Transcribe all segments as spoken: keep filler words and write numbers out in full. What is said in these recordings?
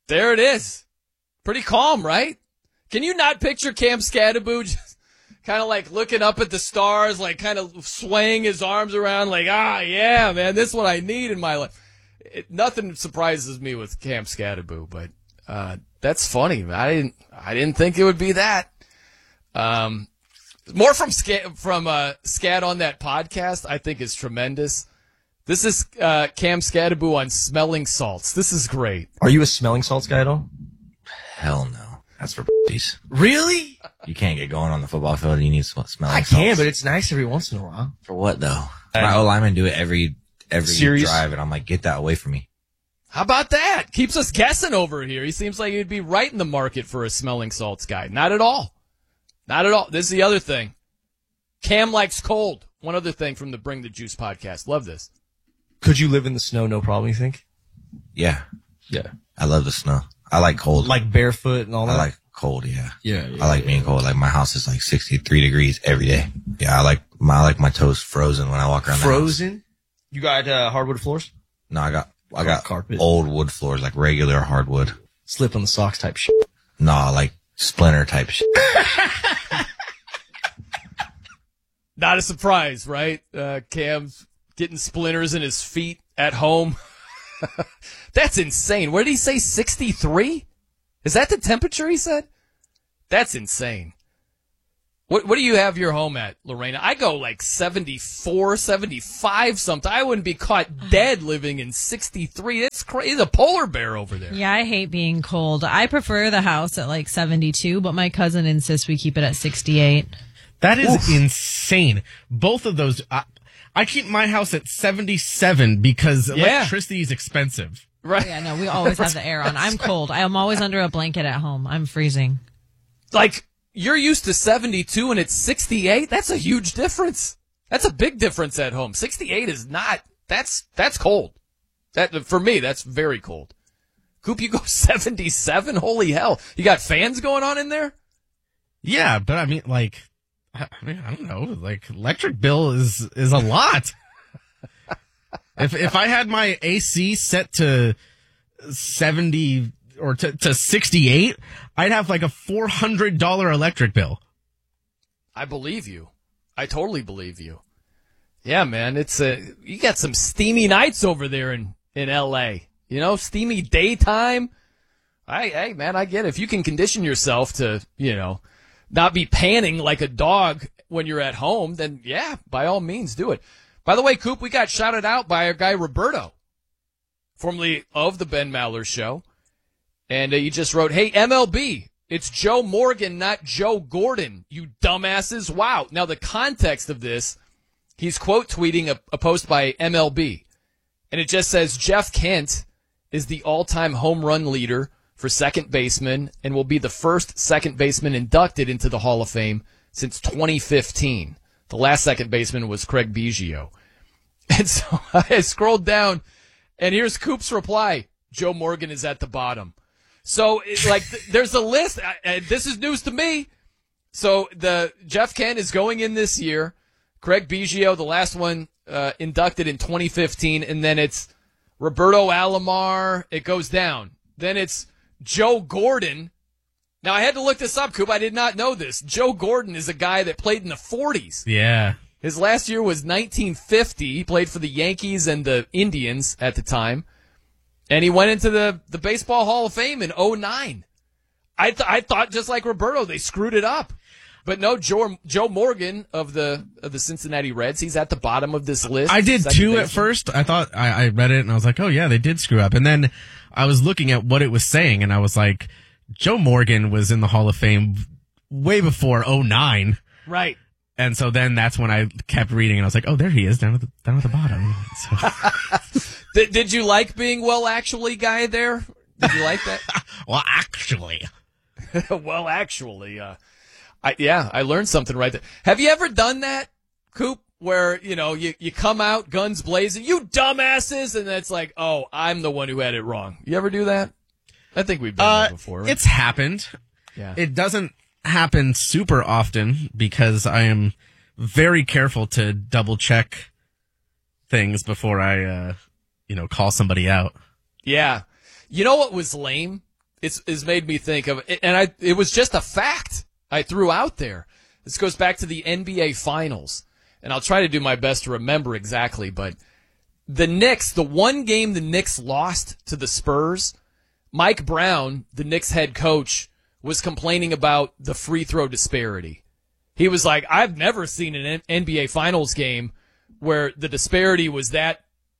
There it is. Pretty calm, right? Can you not picture Cam Scadaboo just kind of like looking up at the stars, like kind of swaying his arms around like, ah, yeah, man, this is what I need in my life. It, nothing surprises me with Cam Scadaboo, but uh, that's funny. I didn't, I didn't think it would be that. Um, more from Sc- from uh, Scad on that podcast, I think is tremendous. This is uh, Cam Scadaboo on smelling salts. This is great. Are you a smelling salts guy at all? Hell no. That's for p***ies. Really? You can't get going on the football field. You need sm- smelling I salts. can, but it's nice every once in a while. For what, though? My O-linemen do it every every Series? drive, and I'm like, get that away from me. How about that? Keeps us guessing over here. He seems like he'd be right in the market for a smelling salts guy. Not at all. Not at all. This is the other thing. Cam likes cold. One other thing from the Bring the Juice podcast. Love this. Could you live in the snow, no problem, you think? Yeah. Yeah. I love the snow. I like cold. Like barefoot and all that? I like cold, yeah. Yeah, yeah I like yeah, being yeah. cold. Like, my house is like sixty-three degrees every day. Yeah, I like my I like my toes frozen when I walk around the house. Frozen? You got uh, hardwood floors? No, I got I got Carpet. old wood floors, like regular hardwood. Slip on the socks type shit. Nah, like splinter type shit. Not a surprise, right? Uh, Cam's getting splinters in his feet at home. That's insane. Where did he say sixty-three? Is that the temperature he said? That's insane. What what do you have your home at, Lorena? I go like seventy-four, seventy-five something. I wouldn't be caught dead living in sixty-three. That's crazy. A polar bear over there. Yeah, I hate being cold. I prefer the house at like seventy-two, but my cousin insists we keep it at sixty-eight. That is Oof. insane. Both of those. I, I keep my house at seventy-seven because Yeah. electricity is expensive. Right. Yeah, no, we always have the air on. I'm cold. I am always under a blanket at home. I'm freezing. Like, you're used to seventy-two and it's sixty-eight? That's a huge difference. That's a big difference at home. sixty-eight is not, that's, that's cold. That, for me, that's very cold. Coop, you go seventy-seven? Holy hell. You got fans going on in there? Yeah, but I mean, like, I I mean, I don't know. Like, electric bill is is a lot. if if I had my A C set to seventy or to, to sixty-eight, I'd have like a four hundred dollar electric bill. I believe you. I totally believe you. Yeah, man, it's a, you got some steamy nights over there in, in L A. You know, steamy daytime. I, hey, man, I get it. If you can condition yourself to, you know, not be panning like a dog when you're at home, then yeah, by all means, do it. By the way, Coop, we got shouted out by our guy Roberto, formerly of the Ben Maller Show. And uh, you just wrote, hey, M L B, it's Joe Morgan, not Joe Gordon, you dumbasses. Wow. Now, the context of this, he's quote tweeting a, a post by M L B. And it just says, Jeff Kent is the all-time home run leader for second baseman and will be the first second baseman inducted into the Hall of Fame since twenty fifteen. The last second baseman was Craig Biggio. And so I scrolled down, and here's Coop's reply. Joe Morgan is at the bottom. So, it, like, th- there's a list. I, I, this is news to me. So, the Jeff Kent is going in this year. Craig Biggio, the last one, uh, inducted in twenty fifteen. And then it's Roberto Alomar. It goes down. Then it's Joe Gordon. Now, I had to look this up, Coop. I did not know this. Joe Gordon is a guy that played in the forties. Yeah. His last year was nineteen fifty. He played for the Yankees and the Indians at the time. And he went into the, the Baseball Hall of Fame in oh nine. I, th- I thought, just like Roberto, they screwed it up. But no, Joe, Joe Morgan of the of the Cincinnati Reds, he's at the bottom of this list. I did Second too baseman. at first. I thought I, I read it and I was like, oh yeah, they did screw up. And then I was looking at what it was saying and I was like, Joe Morgan was in the Hall of Fame way before oh nine. Right. And so then that's when I kept reading and I was like, oh, there he is down at the, down at the bottom. So. did, did you like being well actually guy there? Did you like that? Well, actually. well, actually, uh, I, yeah, I learned something right there. Have you ever done that, Coop, where, you know, you, you come out guns blazing, you dumbasses, and it's like, oh, I'm the one who had it wrong. You ever do that? I think we've done Uh, that before. Right? It's happened. Yeah. It doesn't happen super often because I am very careful to double check things before I, uh, you know, call somebody out. Yeah. You know what was lame, it's, it's made me think of, and I, it was just a fact I threw out there. This goes back to the N B A Finals, and I'll try to do my best to remember exactly, but the Knicks, the one game the Knicks lost to the Spurs, Mike Brown, the Knicks head coach, was complaining about the free throw disparity. He was like, I've never seen an N B A Finals game where the disparity was that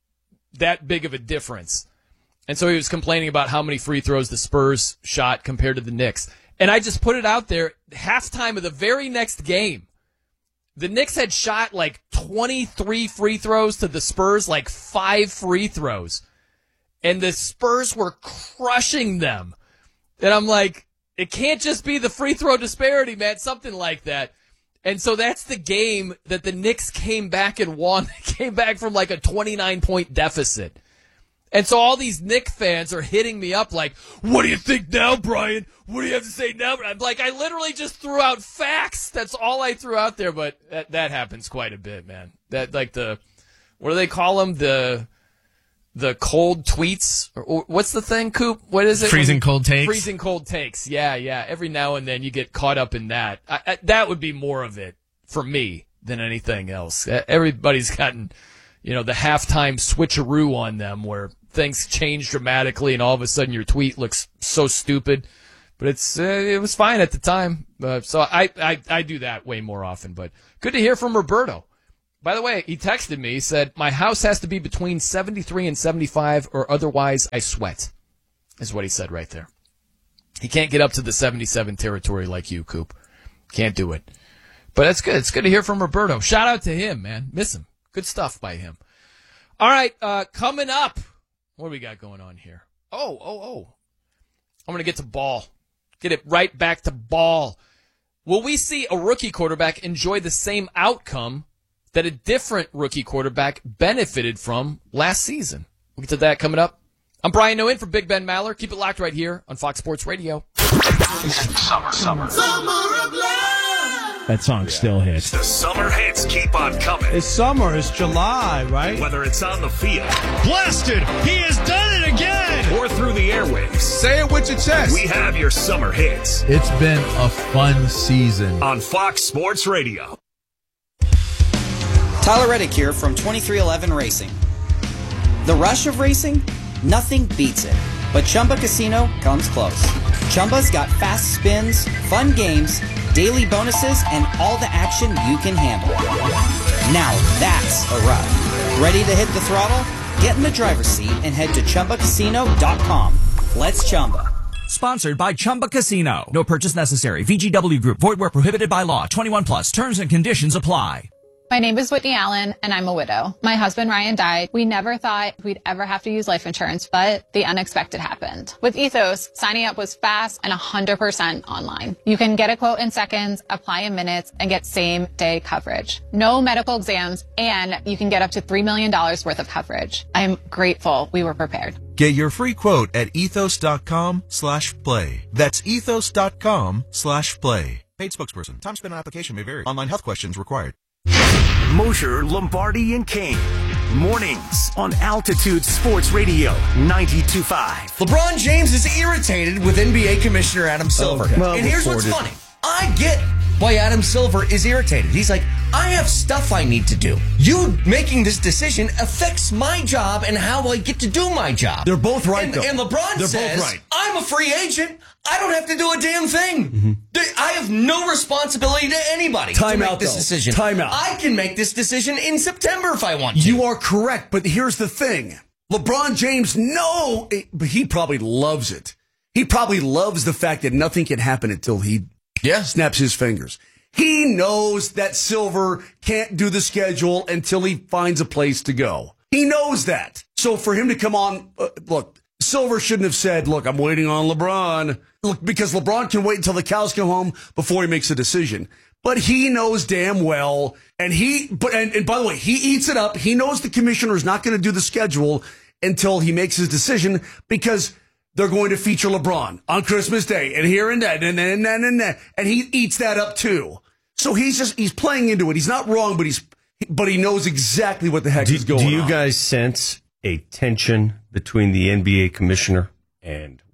that big of a difference. And so he was complaining about how many free throws the Spurs shot compared to the Knicks. And I just put it out there, halftime of the very next game, the Knicks had shot like twenty-three free throws to the Spurs, like five free throws. And the Spurs were crushing them. And I'm like, it can't just be the free throw disparity, man, something like that. And so that's the game that the Knicks came back and won. They came back from like a twenty-nine point deficit. And so all these Knicks fans are hitting me up like, what do you think now, Brian? What do you have to say now? I'm like, I literally just threw out facts. That's all I threw out there, but that, that happens quite a bit, man. That, like the, what do they call them? The, the cold tweets? Or, or what's the thing, Coop? What is it? Freezing cold takes? Freezing cold takes. Yeah, yeah. Every now and then you get caught up in that. I, I, that would be more of it for me than anything else. Everybody's gotten, you know, the halftime switcheroo on them where things change dramatically and all of a sudden your tweet looks so stupid. But it's uh, it was fine at the time. Uh, so I, I, I do that way more often. But good to hear from Roberto. By the way, he texted me, he said, my house has to be between seventy-three and seventy-five or otherwise I sweat, is what he said right there. He can't get up to the seventy-seven territory like you, Coop. Can't do it. But that's good. It's good to hear from Roberto. Shout out to him, man. Miss him. Good stuff by him. All right, uh, coming up, what do we got going on here? Oh, oh, oh. I'm going to get to ball. Get it right back to ball. Will we see a rookie quarterback enjoy the same outcome that a different rookie quarterback benefited from last season? We'll get to that coming up. I'm Brian Noen for Big Ben Maller. Keep it locked right here on Fox Sports Radio. Summer, summer. Summer of love. That song yeah. still hits. The summer hits keep on coming. It's summer. It's July, right? Whether it's on the field. Blasted! He has done it again! Or through the airwaves. Say it with your chest. We have your summer hits. It's been a fun season. On Fox Sports Radio. Tyler Reddick here from twenty-three eleven Racing. The rush of racing? Nothing beats it. But Chumba Casino comes close. Chumba's got fast spins, fun games, daily bonuses, and all the action you can handle. Now that's a ride. Ready to hit the throttle? Get in the driver's seat and head to Chumba Casino dot com. Let's Chumba. Sponsored by Chumba Casino. No purchase necessary. V G W Group. Void where prohibited by law. twenty-one plus. Terms and conditions apply. My name is Whitney Allen, and I'm a widow. My husband, Ryan, died. We never thought we'd ever have to use life insurance, but the unexpected happened. With Ethos, signing up was fast and one hundred percent online. You can get a quote in seconds, apply in minutes, and get same-day coverage. No medical exams, and you can get up to three million dollars worth of coverage. I'm grateful we were prepared. Get your free quote at ethos.com slash play. That's ethos.com slash play. Paid spokesperson. Time spent on application may vary. Online health questions required. Mosher, Lombardi, and King. Mornings on Altitude Sports Radio ninety-two point five. LeBron James is irritated with N B A Commissioner Adam Silver. Okay. Well, and here's what's it. funny. I get why Adam Silver is irritated. He's like, I have stuff I need to do. You making this decision affects my job and how I get to do my job. They're both right, and, though. And LeBron They're says, both right. I'm a free agent. I don't have to do a damn thing. Mm-hmm. I have no responsibility to anybody Time to make out, this though. decision. Time out. I can make this decision in September if I want to. You are correct, but here's the thing. LeBron James, no, but he probably loves it. He probably loves the fact that nothing can happen until he yeah. snaps his fingers. He knows that Silver can't do the schedule until he finds a place to go. He knows that. So for him to come on, uh, look, Silver shouldn't have said, look, I'm waiting on LeBron. Look, because LeBron can wait until the cows come home before he makes a decision. But he knows damn well, and he, but and, and by the way, he eats it up. He knows the commissioner is not going to do the schedule until he makes his decision because they're going to feature LeBron on Christmas Day and here and that and and and and, and, and he eats that up too. So he's just he's playing into it. He's not wrong, but he's but he knows exactly what the heck do, is going on. Do you on. guys sense a tension between the N B A commissioner and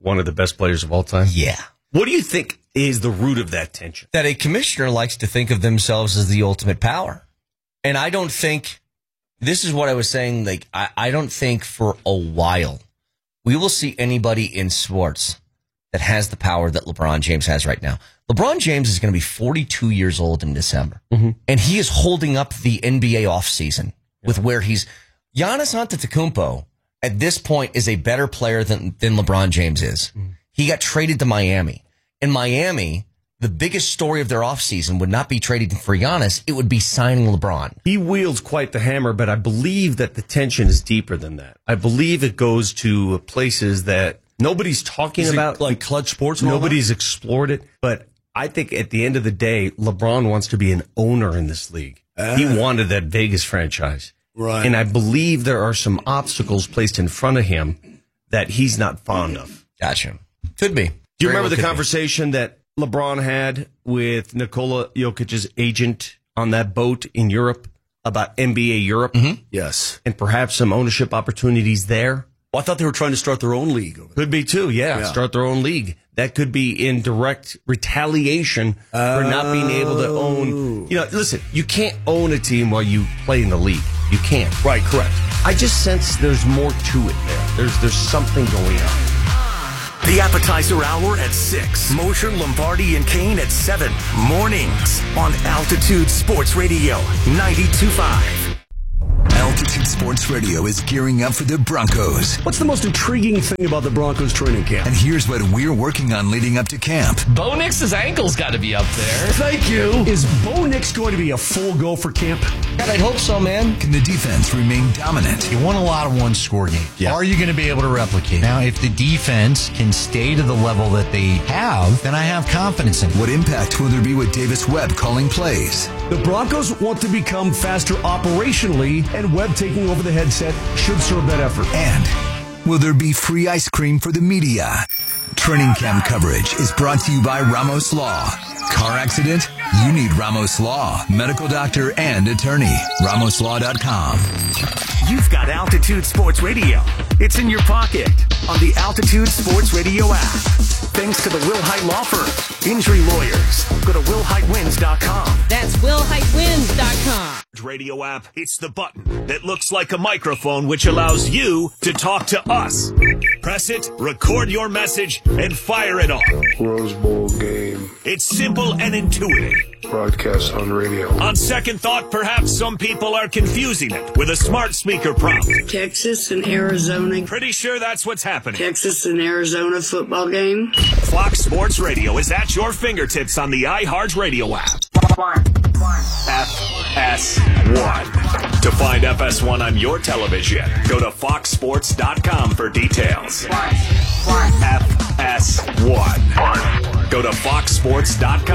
one of the best players of all time? Yeah. What do you think is the root of that tension? That a commissioner likes to think of themselves as the ultimate power. And I don't think, this is what I was saying, like, I, I don't think for a while we will see anybody in sports that has the power that LeBron James has right now. LeBron James is going to be forty-two years old in December. Mm-hmm. And he is holding up the N B A offseason yeah. with where he's, Giannis Antetokounmpo at this point is a better player than, than LeBron James is. Mm. He got traded to Miami. In Miami, the biggest story of their offseason would not be trading for Giannis. It would be signing LeBron. He wields quite the hammer, but I believe that the tension is deeper than that. I believe it goes to places that nobody's talking is about. It like clutch sports? Nobody's explored it. But I think at the end of the day, LeBron wants to be an owner in this league. Uh, he wanted that Vegas franchise. Right. And I believe there are some obstacles placed in front of him that he's not fond of. Gotcha. Could be. Do you remember the conversation that LeBron had with Nikola Jokic's agent on that boat in Europe about N B A Europe? Mm-hmm. Yes. And perhaps some ownership opportunities there? Well, I thought they were trying to start their own league. Over there. Could be too, yeah, yeah. Start their own league. That could be in direct retaliation oh. for not being able to own. You know, listen, you can't own a team while you play in the league. You can't. Right, correct. I just sense there's more to it there. There's there's something going on. The appetizer hour at six. Mosher, Lombardi, and Kane at seven. Mornings on Altitude Sports Radio ninety-two point five. Altitude Sports Radio is gearing up for the Broncos. What's the most intriguing thing about the Broncos training camp? And here's what we're working on leading up to camp. Bo Nix's ankle's got to be up there. Thank you. Is Bo Nix going to be a full go for camp? God, I'd hope so, man. Can the defense remain dominant? You won a lot of one-score games. Yeah. Are you going to be able to replicate? Now, if the defense can stay to the level that they have, then I have confidence in it. What impact will there be with Davis Webb calling plays? The Broncos want to become faster operationally, and Webb taking over the headset should serve that effort. And will there be free ice cream for the media? Training camp coverage is brought to you by Ramos Law. Car accident? You need Ramos Law. Medical doctor and attorney. Ramos Law dot com. You've got Altitude Sports Radio. It's in your pocket on the Altitude Sports Radio app. Thanks to the Will Height Law Firm. Injury lawyers. Go to will height wins dot com. That's will height wins dot com. Radio app, it's the button that looks like a microphone which allows you to talk to us. Press it, record your message, and fire it off. Rose Bowl game. It's simple and intuitive. Broadcast on radio. On second thought, perhaps some people are confusing it with a smart speaker prompt. Texas and Arizona. Pretty sure that's what's happening. Texas and Arizona football game. Fox Sports Radio is at your fingertips on the iHeartRadio app. F S one. To find F S one on your television, go to fox sports dot com for details. F S one. Go to fox sports dot com.